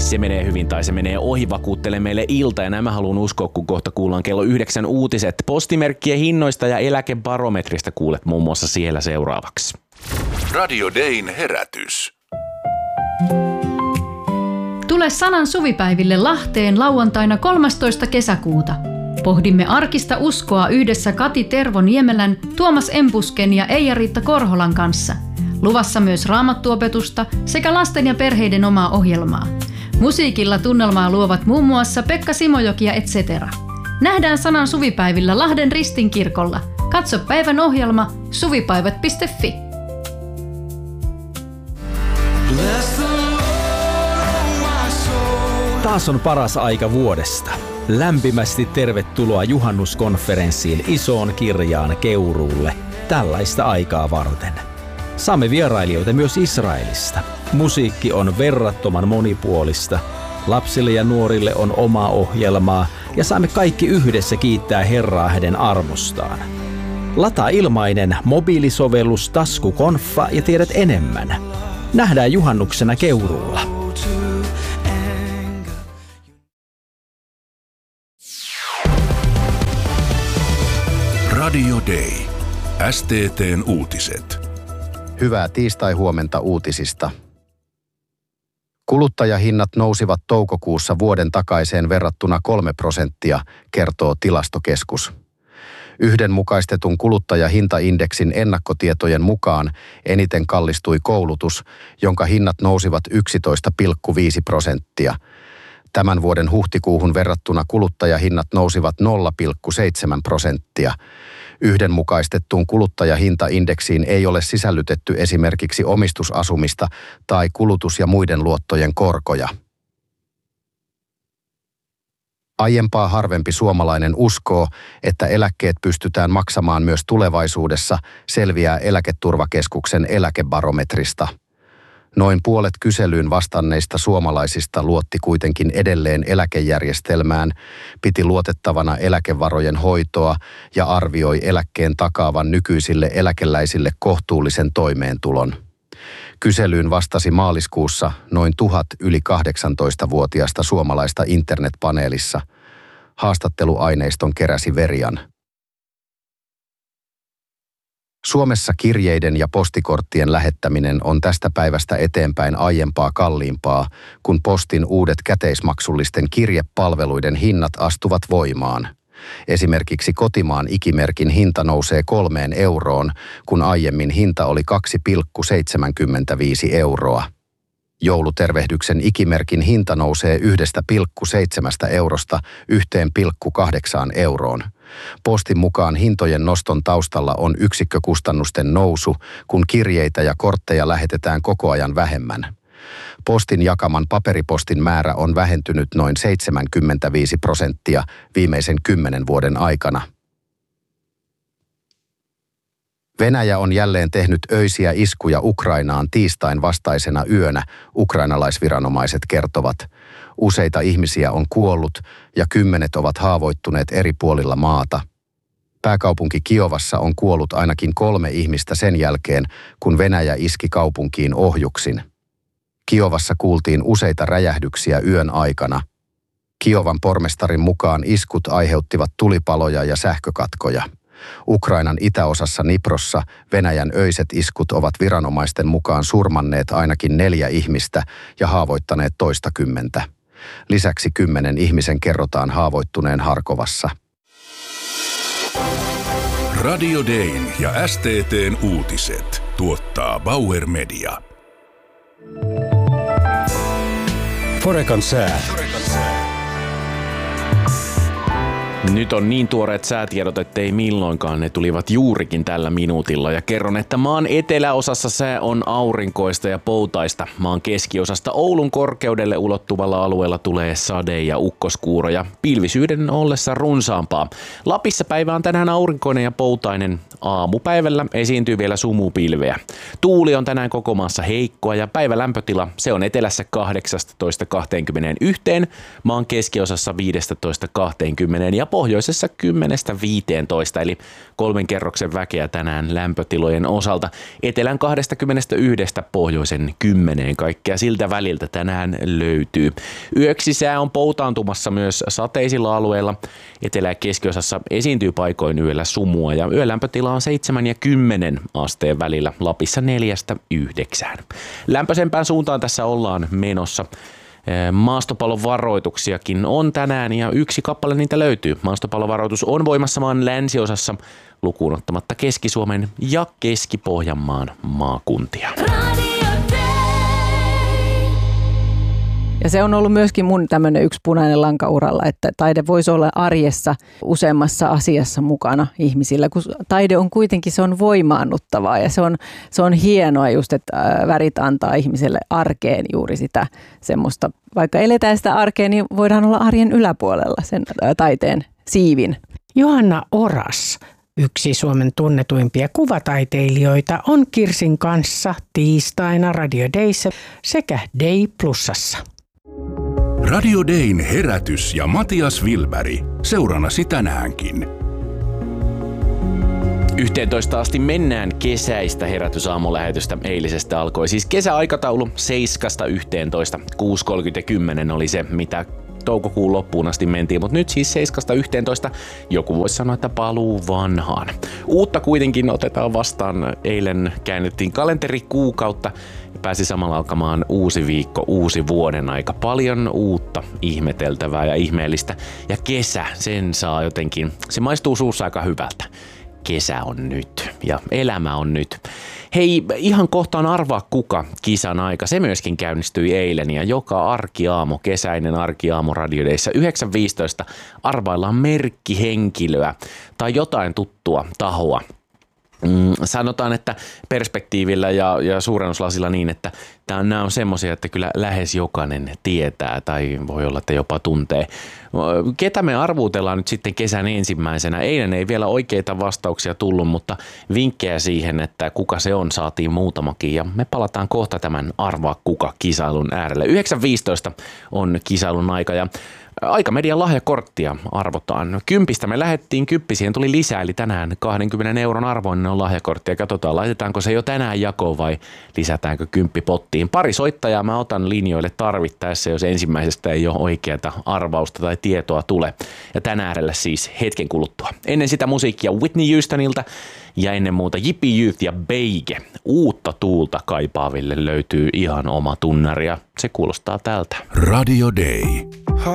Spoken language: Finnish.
se menee hyvin tai se menee ohi, vakuuttelee meille Ilta, ja nämä haluan uskoa, kun kohta kuullaan kello 9 uutiset. Postimerkkien hinnoista ja eläkebarometrista kuulet muun muassa siellä seuraavaksi. Radio Dayn herätys. Tule Sanan suvipäiville Lahteen lauantaina 13. kesäkuuta. Pohdimme arkista uskoa yhdessä Kati Tervo-Niemelän, Tuomas Empusken ja Eija-Riitta Korholan kanssa. Luvassa myös raamattuopetusta sekä lasten ja perheiden omaa ohjelmaa. Musiikilla tunnelmaa luovat muun muassa Pekka Simojoki ja etc. Nähdään Sanan suvipäivillä Lahden Ristinkirkolla. Katso päivän ohjelma suvipäivät.fi. Taas on paras aika vuodesta. Lämpimästi tervetuloa juhannuskonferenssiin Isoon Kirjaan Keuruulle tällaista aikaa varten. Saamme vierailijoita myös Israelista. Musiikki on verrattoman monipuolista. Lapsille ja nuorille on omaa ohjelmaa ja saamme kaikki yhdessä kiittää Herraa hänen armostaan. Lataa ilmainen mobiilisovellus Taskukonfa ja tiedät enemmän. Nähdään juhannuksena Keuruulla. Radio Day. STT:n uutiset. Hyvää tiistai-huomenta uutisista. Kuluttajahinnat nousivat toukokuussa vuoden takaiseen verrattuna 3%, kertoo Tilastokeskus. Yhdenmukaistetun kuluttajahintaindeksin ennakkotietojen mukaan eniten kallistui koulutus, jonka hinnat nousivat 11,5%. Tämän vuoden huhtikuuhun verrattuna kuluttajahinnat nousivat 0,7%. Yhdenmukaistettuun kuluttajahintaindeksiin ei ole sisällytetty esimerkiksi omistusasumista tai kulutus- ja muiden luottojen korkoja. Aiempaa harvempi suomalainen uskoo, että eläkkeet pystytään maksamaan myös tulevaisuudessa, selviää Eläketurvakeskuksen eläkebarometrista. Noin puolet kyselyyn vastanneista suomalaisista luotti kuitenkin edelleen eläkejärjestelmään, piti luotettavana eläkevarojen hoitoa ja arvioi eläkkeen takaavan nykyisille eläkeläisille kohtuullisen toimeentulon. Kyselyyn vastasi maaliskuussa noin 1000 yli 18-vuotiaista suomalaista internetpaneelissa. Haastatteluaineiston keräsi Verian. Suomessa kirjeiden ja postikorttien lähettäminen on tästä päivästä eteenpäin aiempaa kalliimpaa, kun postin uudet käteismaksullisten kirjepalveluiden hinnat astuvat voimaan. Esimerkiksi kotimaan ikimerkin hinta nousee 3 euroon, kun aiemmin hinta oli 2,75 euroa. Joulutervehdyksen ikimerkin hinta nousee 1,7 eurosta 1,8 euroon. Postin mukaan hintojen noston taustalla on yksikkökustannusten nousu, kun kirjeitä ja kortteja lähetetään koko ajan vähemmän. Postin jakaman paperipostin määrä on vähentynyt noin 75% viimeisen 10 vuoden aikana. Venäjä on jälleen tehnyt öisiä iskuja Ukrainaan tiistain vastaisena yönä, ukrainalaisviranomaiset kertovat. Useita ihmisiä on kuollut ja 10 ovat haavoittuneet eri puolilla maata. Pääkaupunki Kiovassa on kuollut ainakin 3 ihmistä sen jälkeen, kun Venäjä iski kaupunkiin ohjuksin. Kiovassa kuultiin useita räjähdyksiä yön aikana. Kiovan pormestarin mukaan iskut aiheuttivat tulipaloja ja sähkökatkoja. Ukrainan itäosassa Dniprossa Venäjän öiset iskut ovat viranomaisten mukaan surmanneet ainakin 4 ihmistä ja haavoittaneet toistakymmentä. Lisäksi 10 ihmisen kerrotaan haavoittuneen Harkovassa. Radio Dayn ja STT:n uutiset tuottaa Bauer Media. Forekan sää. Nyt on niin tuoreet säätiedot, ettei milloinkaan ne tulivat juurikin tällä minuutilla. Ja kerron, että maan eteläosassa sää on aurinkoista ja poutaista. Maan keskiosasta Oulun korkeudelle ulottuvalla alueella tulee sade- ja ukkoskuuroja. Pilvisyyden ollessa runsaampaa. Lapissa päivä on tänään aurinkoinen ja poutainen. Aamupäivällä esiintyy vielä sumupilveä. Tuuli on tänään koko maassa heikkoa ja päivälämpötila se on etelässä 18-21, maan keskiosassa 15-20 ja pohjoisessa 10-15, eli 3 kerroksen väkeä tänään lämpötilojen osalta. Etelän 21, pohjoisen 10, kaikkea siltä väliltä tänään löytyy. Yöksi sää on poutaantumassa myös sateisilla alueilla. Etelä- ja keskiosassa esiintyy paikoin yöllä sumua ja yölämpötila on 7 ja 10 asteen välillä, Lapissa 4-9. Lämpöisempään suuntaan tässä ollaan menossa. Maastopallon varoituksiakin on tänään ja 1 kappale niitä löytyy. Maastopallovaroitus on voimassa maan länsiosassa lukuun ottamatta Keski-Suomen ja Keski-Pohjanmaan maakuntia. Ja se on ollut myöskin mun tämmöinen yksi punainen lanka uralla, että taide voisi olla arjessa useammassa asiassa mukana ihmisillä, kun taide on kuitenkin, se on voimaannuttavaa ja se on hienoa just, että värit antaa ihmiselle arkeen juuri sitä semmoista, vaikka eletään sitä arkea, niin voidaan olla arjen yläpuolella sen taiteen siivin. Johanna Oras, yksi Suomen tunnetuimpia kuvataiteilijoita, on Kirsin kanssa tiistaina Radio Dayssä sekä Day Plusassa. Radio Dayn herätys ja Matias Wilberg seurannasi tänäänkin. 11 asti mennään kesäistä herätysaamulähetystä. Eilisestä alkoi siis kesäaikataulu 7-11. 6.30 ja 10 oli se, mitä toukokuun loppuun asti mentiin, mutta nyt siis 7-11. Joku voisi sanoa, että paluu vanhaan. Uutta kuitenkin otetaan vastaan. Eilen käännettiin kalenterikuukautta ja pääsi samalla alkamaan uusi viikko, uusi vuoden aika. Paljon uutta, ihmeteltävää ja ihmeellistä. Ja kesä, sen saa jotenkin, se maistuu suussa aika hyvältä. Kesä on nyt ja elämä on nyt. Hei, ihan kohtaan arvaa kuka kisan aika. Se myöskin käynnistyi eilen ja joka arkiaamu, kesäinen arkiaamu Radio Dayssä 9.15 arvaillaan merkkihenkilöä tai jotain tuttua tahoa. Sanotaan, että perspektiivillä ja suurennuslasilla niin, että nämä on semmoisia, että kyllä lähes jokainen tietää tai voi olla, että jopa tuntee. Ketä me arvuutellaan nyt sitten kesän ensimmäisenä? Eilen ei vielä oikeita vastauksia tullut, mutta vinkkejä siihen, että kuka se on, saatiin muutamakin. Ja me palataan kohta tämän arvaa kuka kisailun äärelle. 9.15 on kisailun aika ja Aikamedian lahjakorttia arvotaan. 10 me lähdettiin, 10 siihen tuli lisää, eli tänään 20 euron arvoinen on lahjakortti ja katsotaan, laitetaanko se jo tänään jakoon vai lisätäänkö 10 pottiin. Pari soittajaa mä otan linjoille tarvittaessa, jos ensimmäisestä ei ole oikeata arvausta tai tietoa tule. Ja tän äärellä siis hetken kuluttua. Ennen sitä musiikkia Whitney Houstonilta ja ennen muuta Yippie Youth ja Beige. Uutta tuulta kaipaaville löytyy ihan oma tunnari ja se kuulostaa tältä. Radio Day.